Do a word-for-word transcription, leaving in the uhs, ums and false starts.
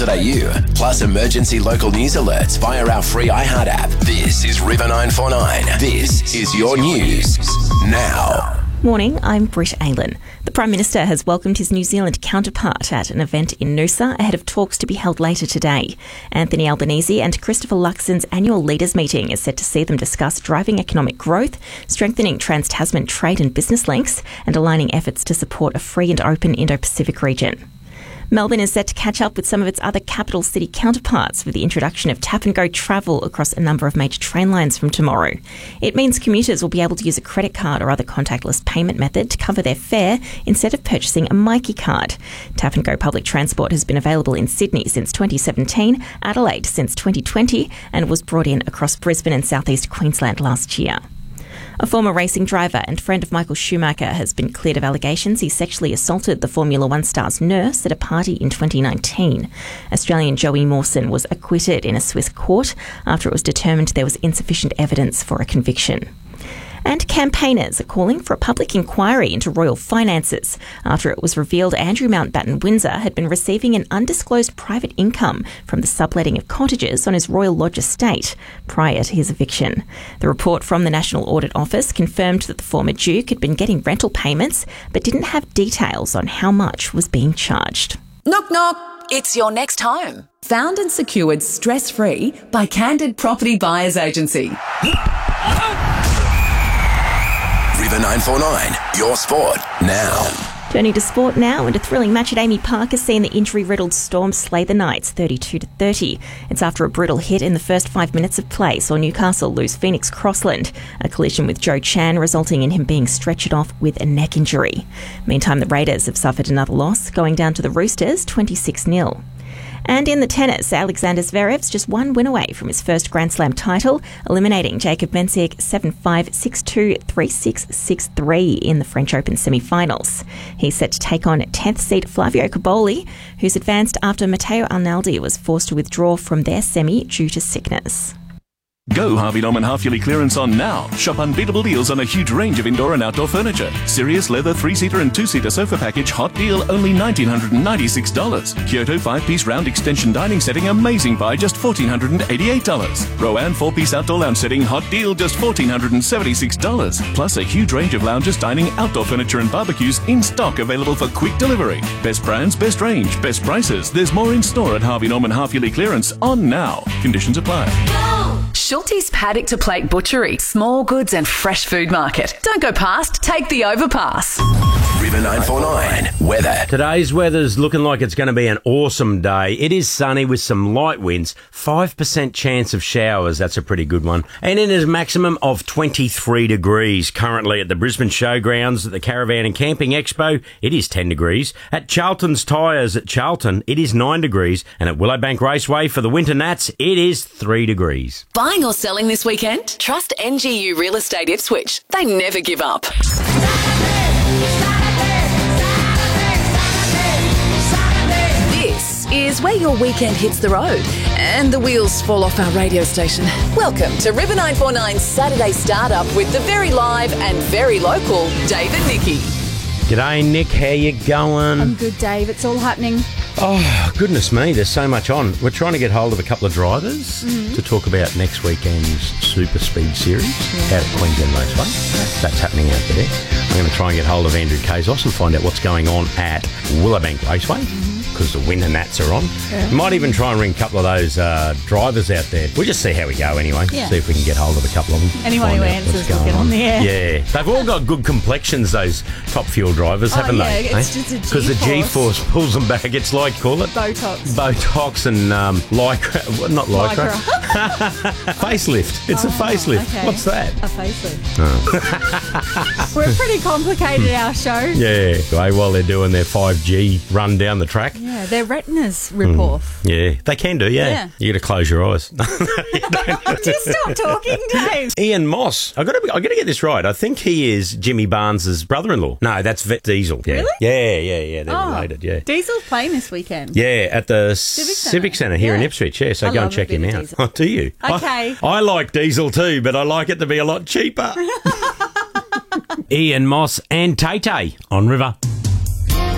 dot a u, plus emergency local news alerts via our free iHeart app. This is River nine four nine. This is your news now. Morning, I'm Britt Aylan. The Prime Minister has welcomed his New Zealand counterpart at an event in Noosa ahead of talks to be held later today. Anthony Albanese and Christopher Luxon's annual leaders meeting is set to see them discuss driving economic growth, strengthening trans-Tasman trade and business links, and aligning efforts to support a free and open Indo-Pacific region. Melbourne is set to catch up with some of its other capital city counterparts with the introduction of tap-and-go travel across a number of major train lines from tomorrow. It means commuters will be able to use a credit card or other contactless payment method to cover their fare instead of purchasing a Myki card. Tap-and-go public transport has been available in Sydney since twenty seventeen, Adelaide since twenty twenty, and was brought in across Brisbane and southeast Queensland last year. A former racing driver and friend of Michael Schumacher has been cleared of allegations he sexually assaulted the Formula One star's nurse at a party in twenty nineteen. Australian Joey Mawson was acquitted in a Swiss court after it was determined there was insufficient evidence for a conviction. And campaigners are calling for a public inquiry into royal finances after it was revealed Andrew Mountbatten Windsor had been receiving an undisclosed private income from the subletting of cottages on his Royal Lodge estate prior to his eviction. The report from the National Audit Office confirmed that the former Duke had been getting rental payments but didn't have details on how much was being charged. Knock knock, it's your next home. Found and secured stress-free by Candid Property Buyers Agency. River nine four nine, your sport now. Turning to sport now, and a thrilling match at Amy Park has seen the injury-riddled Storm slay the Knights thirty-two to thirty. It's after a brutal hit in the first five minutes of play saw Newcastle lose Phoenix Crossland, a collision with Joe Chan resulting in him being stretchered off with a neck injury. Meantime, the Raiders have suffered another loss, going down to the Roosters twenty-six nil. And in the tennis, Alexander Zverev's just one win away from his first Grand Slam title, eliminating Jacob Mensik seven five, six two, three six, six three in the French Open semi-finals. He's set to take on tenth seed Flavio Cobolli, who's advanced after Matteo Arnaldi was forced to withdraw from their semi due to sickness. Go Harvey Norman half-yearly clearance on now. Shop unbeatable deals on a huge range of indoor and outdoor furniture. Sirius leather three-seater and two-seater sofa package, hot deal, only one thousand nine hundred ninety-six dollars. Kyoto five-piece round extension dining setting, amazing buy, just one thousand four hundred eighty-eight dollars. Rowan four-piece outdoor lounge setting, hot deal, just one thousand four hundred seventy-six dollars. Plus a huge range of lounges, dining, outdoor furniture and barbecues in stock, available for quick delivery. Best brands, best range, best prices. There's more in store at Harvey Norman half-yearly clearance on now. Conditions apply. Schulte's Paddock to Plate Butchery, small goods and fresh food market. Don't go past, take the overpass. River nine four nine, weather. Today's weather's looking like it's going to be an awesome day. It is sunny with some light winds, five percent chance of showers, that's a pretty good one. And it is a maximum of twenty-three degrees. Currently at the Brisbane Showgrounds at the Caravan and Camping Expo, it is ten degrees. At Charlton's Tyres at Charlton, it is nine degrees. And at Willowbank Raceway for the Winter Nats, it is three degrees. Buying or selling this weekend? Trust N G U Real Estate Ipswich. They never give up. This is where your weekend hits the road and the wheels fall off our radio station. Welcome to River nine four nine's Saturday Startup with the very live and very local David Nicky. G'day, Nick. How you going? I'm good, Dave. It's all happening. Oh, goodness me. There's so much on. We're trying to get hold of a couple of drivers mm-hmm. to talk about next weekend's Super Speed Series yeah. out at Queensland Raceway. Yeah. That's happening out there. I'm going to try and get hold of Andrew Kazos and find out what's going on at Willowbank Raceway because mm-hmm. the Winter Nats are on. Yeah. Might even try and ring a couple of those uh, drivers out there. We'll just see how we go anyway. Yeah. See if we can get hold of a couple of them. Anyone who answers will get on the air. Yeah. They've all got good complexions, those top fuel drivers, oh, haven't yeah, they? It's just a G-force. Because the G-force pulls them back. It's like, call it? Botox. Botox and um, lycra. Not lycra. lycra. Facelift. It's oh, a facelift. Okay. What's that? A facelift. Oh. We're pretty complicated, our show. Yeah. Right, while they're doing their five G run down the track. Yeah, their retinas rip mm. off. Yeah, they can do, yeah. yeah. You got to close your eyes. Just stop talking, Dave. Ian Moss. I got to I got to get this right. I think he is Jimmy Barnes's brother-in-law. No, that's Vet Diesel. Yeah. Really? Yeah, yeah, yeah. They're oh, related, yeah. Diesel's playing this weekend. Yeah, at the Civic Centre, Civic Centre here yeah. in Ipswich. Yeah, so I go and check him out. Diesel. Oh, do you? Okay. I, I like Diesel too, but I like it to be a lot cheaper. Ian Moss and Tay Tay on River.